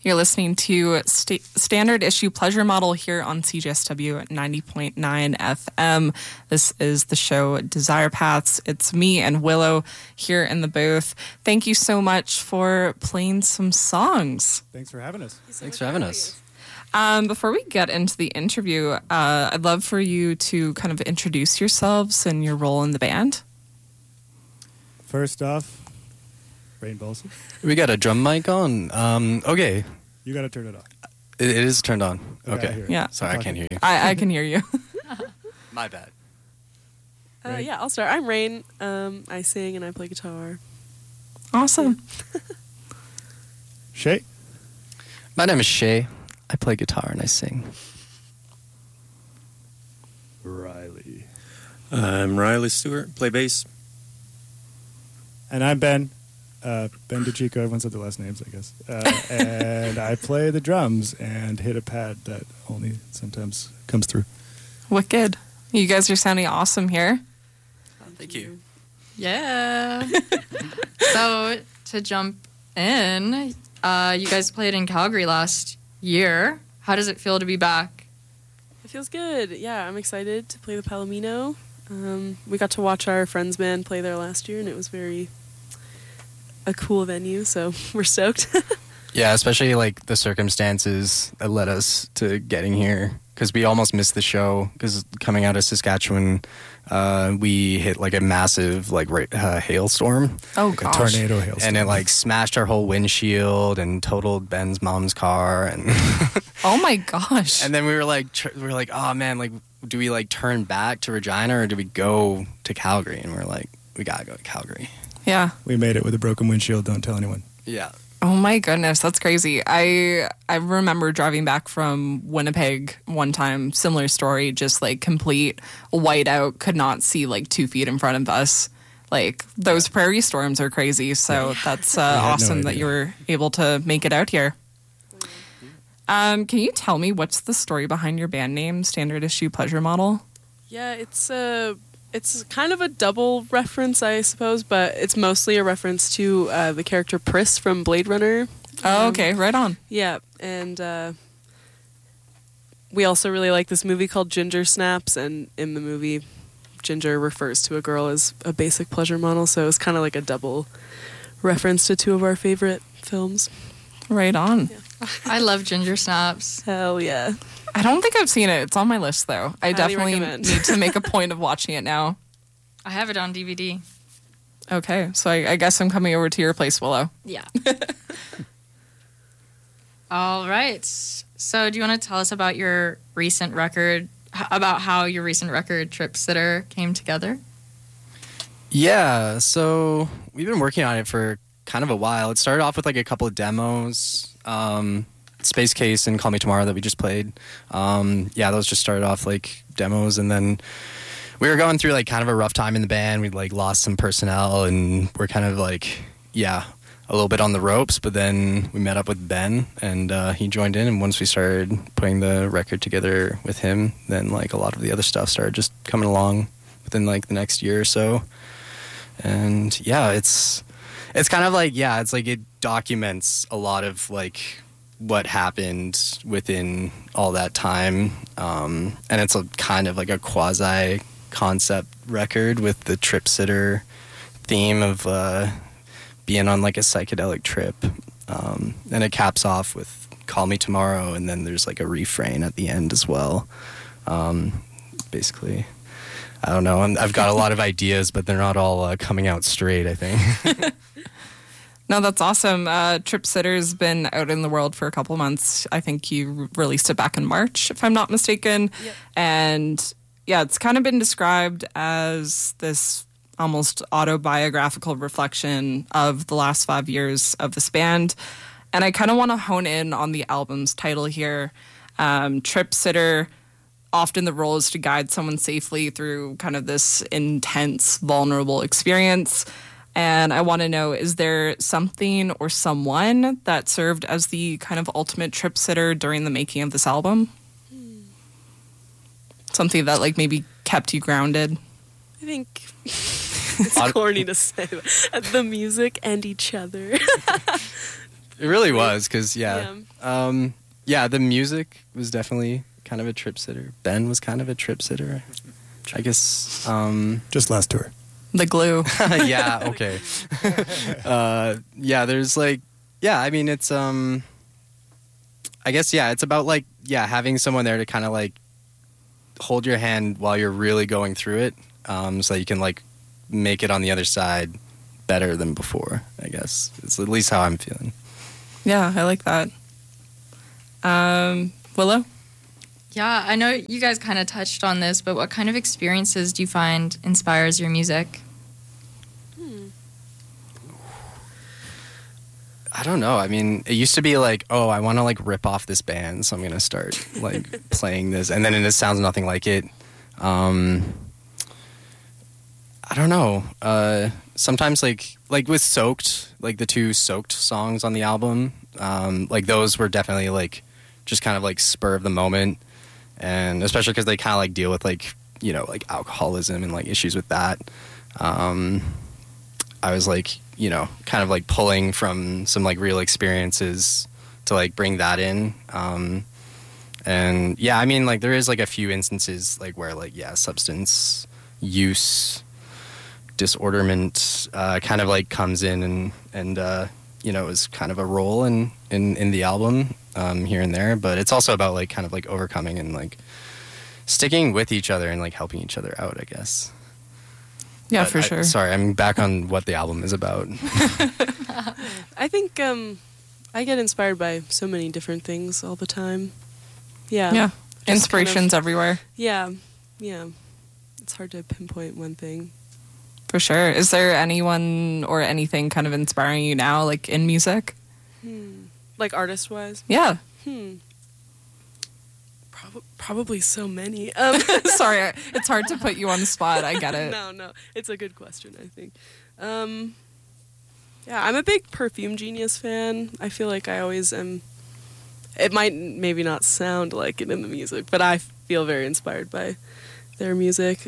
You're listening to Standard Issue Pleasure Model here on CJSW 90.9 FM. This is the show Desire Paths. It's me and Willow here in the booth. Thank you so much for playing some songs. Thanks for having us. Thanks for having us. Before we get into the interview, I'd love for you to kind of introduce yourselves and your role in the band. First off, Rain Bolson. We got a drum mic on. Okay. You got to turn it on. It is turned on. Okay. Yeah. Sorry, I can't hear you. I can hear you. My bad. Yeah, I'll start. I'm Rain. I sing and I play guitar. Awesome. Shay. My name is Shay. I play guitar and I sing. Riley. I'm Riley Stewart, play bass. And I'm Ben. Ben DeChico. Everyone said their last names, I guess. And I play the drums and hit a pad that only sometimes comes through. Wicked. You guys are sounding awesome here. Thank you. Yeah. So to jump in, you guys played in Calgary last year. How does it feel to be back? It feels good. Yeah, I'm excited to play the Palomino. We got to watch our friends band play there last year, and it was a cool venue, so we're stoked. Yeah, especially like the circumstances that led us to getting here, because we almost missed the show because coming out of Saskatchewan, we hit like a massive hailstorm. Oh Like gosh. a tornado hailstorm. And it like smashed our whole windshield and totaled Ben's mom's car. And Oh my gosh. and then we were like, oh man, like, do we like turn back to Regina or do we go to Calgary? And we're like, we gotta go to Calgary. Yeah. We made it with a broken windshield. Don't tell anyone. Yeah. Oh my goodness, that's crazy. I remember driving back from Winnipeg one time, similar story, just like complete whiteout, could not see like 2 feet in front of us. Like those prairie storms are crazy, so that's awesome that you were able to make it out here. Can you tell me what's the story behind your band name, Standard Issue Pleasure Model? Yeah, it's kind of a double reference, I suppose, but it's mostly a reference to the character Pris from Blade Runner. Oh, okay, right on. Yeah, and we also really like this movie called Ginger Snaps, and in the movie, Ginger refers to a girl as a basic pleasure model, so it's kind of like a double reference to two of our favorite films. Right on. Yeah. I love Ginger Snaps. Hell yeah. I don't think I've seen it. It's on my list, though. I Highly definitely recommend. need to make a point of watching it now. I have it on DVD. Okay, so I guess I'm coming over to your place, Willow. Yeah. All right. So do you want to tell us about your recent record, about how your recent record, Trip Sitter, came together? Yeah, so we've been working on it for kind of a while. It started off with like a couple of demos, Space Case and Call Me Tomorrow that we just played. Yeah, those just started off like demos, and then we were going through like kind of a rough time in the band. We'd like lost some personnel, and we're kind of like, yeah, a little bit on the ropes. But then we met up with Ben, and he joined in. And once we started putting the record together with him, then like a lot of the other stuff started just coming along within like the next year or so. And yeah, it's kind of like, yeah, it's like it documents a lot of like what happened within all that time. And it's a kind of like a quasi concept record with the Trip Sitter theme of being on like a psychedelic trip. And it caps off with Call Me Tomorrow, and then there's like a refrain at the end as well. Basically, I don't know. I've got a lot of ideas, but they're not all coming out straight, I think. No, that's awesome. Trip Sitter's been out in the world for a couple months. I think you released it back in March, if I'm not mistaken. Yep. And yeah, it's kind of been described as this almost autobiographical reflection of the last 5 years of this band. And I kind of want to hone in on the album's title here. Trip Sitter, often the role is to guide someone safely through kind of this intense, vulnerable experience. And I want to know, is there something or someone that served as the kind of ultimate trip sitter during the making of this album? Something that like maybe kept you grounded? I think it's corny to say that. The music and each other. It really was, because, yeah, Yeah, the music was definitely kind of a trip sitter. Ben was kind of a trip sitter, I guess. Just last tour. The glue. Yeah, okay. Yeah, there's like, yeah, I mean, it's, I guess, yeah, it's about like, yeah, having someone there to kind of like hold your hand while you're really going through it, so you can like make it on the other side better than before, I guess. It's at least how I'm feeling. Yeah, I like that. Willow? Yeah, I know you guys kind of touched on this, but what kind of experiences do you find inspires your music? I don't know. I mean, it used to be like, oh, I want to like rip off this band, so I'm gonna start like playing this, and then it sounds nothing like it. I don't know. Sometimes like with Soaked, like the 2 Soaked songs on the album, like those were definitely like just kind of like spur of the moment, and especially because they kind of like deal with like, you know, like alcoholism and like issues with that. I was like, you know, kind of like pulling from some like real experiences to like bring that in. And yeah, I mean, like there is like a few instances like where like, yeah, substance use disorderment kind of like comes in and you know, is kind of a role in the album here and there. But it's also about like kind of like overcoming and like sticking with each other and like helping each other out, I guess. Yeah, But for sure. Sorry, I'm back on what the album is about. I think I get inspired by so many different things all the time. Yeah. Yeah. Just Inspirations everywhere. Yeah. It's hard to pinpoint one thing. For sure. Is there anyone or anything kind of inspiring you now, like in music? Like artist-wise? Yeah. Probably so many. Sorry, it's hard to put you on the spot. I get it. No. It's a good question, I think. Yeah, I'm a big Perfume Genius fan. I feel like I always am. It might maybe not sound like it in the music, but I feel very inspired by their music.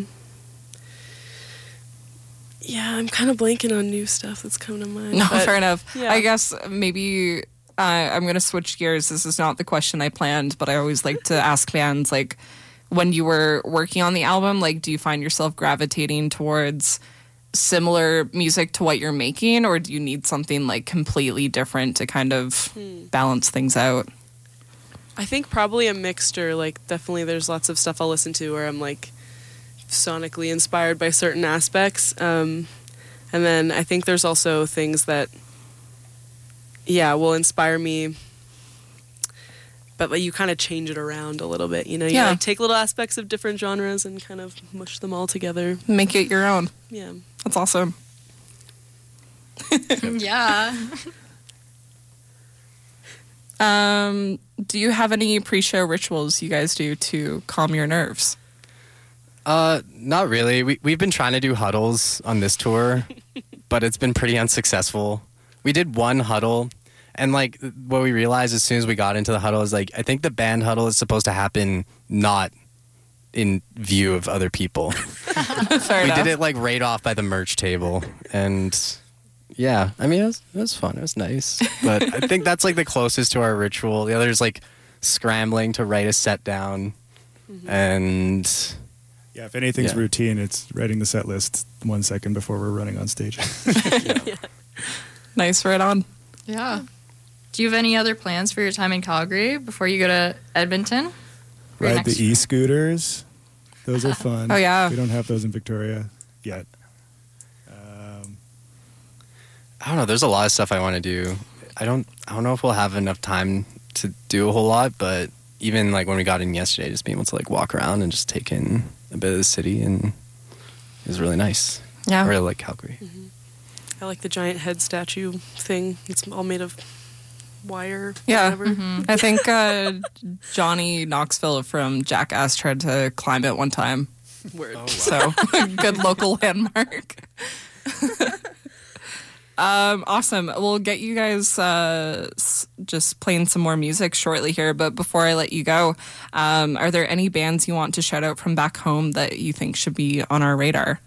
Yeah, I'm kind of blanking on new stuff that's coming to mind. No, but fair enough. yeah. I guess maybe I'm going to switch gears. This is not the question I planned, but I always like to ask bands, like, when you were working on the album, like, do you find yourself gravitating towards similar music to what you're making, or do you need something, like, completely different to kind of balance things out? I think probably a mixture. Like, definitely there's lots of stuff I'll listen to where I'm, like, sonically inspired by certain aspects. And then I think there's also things that, yeah, will inspire me, but like you kind of change it around a little bit, you know? You like take little aspects of different genres and kind of mush them all together. Make it your own. Yeah. That's awesome. Yeah. Do you have any pre-show rituals you guys do to calm your nerves? Not really. We've been trying to do huddles on this tour, but it's been pretty unsuccessful. We did one huddle, and like what we realized as soon as we got into the huddle is like, I think the band huddle is supposed to happen not in view of other people. Fair We enough. did it like right off by the merch table, and yeah, I mean it was fun. It was nice, but I think that's like the closest to our ritual. The other is like scrambling to write a set down, and Yeah, if anything's Yeah. routine, it's writing the set list 1 second before we're running on stage. Nice, right on. Yeah. Do you have any other plans for your time in Calgary before you go to Edmonton? For your Ride the next- e-scooters. Those are fun. Oh, yeah. We don't have those in Victoria yet. I don't know. There's a lot of stuff I want to do. I don't know if we'll have enough time to do a whole lot, but even like when we got in yesterday, just being able to like walk around and just take in a bit of the city and it was really nice. Yeah. I really like Calgary. I like the giant head statue thing. It's all made of wire. Yeah. Whatever. I think Johnny Knoxville from Jackass tried to climb it one time. Word. So, good local landmark. Awesome. We'll get you guys just playing some more music shortly here. But before I let you go, are there any bands you want to shout out from back home that you think should be on our radar?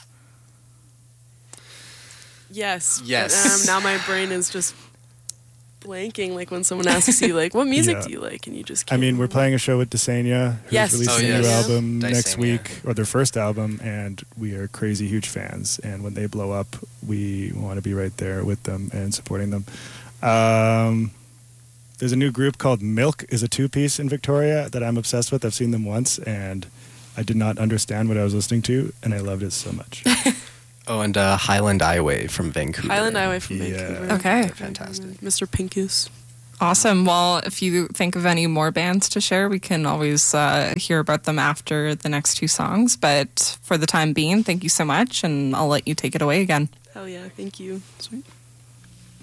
Yes. Yes. But, now my brain is just blanking like when someone asks you like, what music Yeah. do you like? And you just I can't mean, we're remember. playing a show with Desania, who's Yes. releasing Oh, a new yes. album next Dysania. week, or their first album, and we are crazy huge fans. And when they blow up, we want to be right there with them and supporting them. There's a new group called Milk, is a two-piece in Victoria that I'm obsessed with. I've seen them once, and I did not understand what I was listening to, and I loved it so much. Oh, and Highland Highway from Vancouver. Highland Highway from Yeah. Vancouver. Okay. Fantastic. Mr. Pinkus. Awesome. Well, if you think of any more bands to share, we can always hear about them after the next two songs. But for the time being, thank you so much, and I'll let you take it away again. Hell yeah, thank you. Sweet.